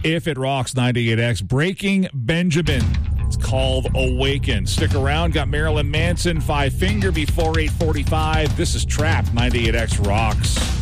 If it rocks 98X, Breaking Benjamin. It's called Awaken. Stick around. Got Marilyn Manson, Five Finger before 8:45. This is Trapped. 98X rocks.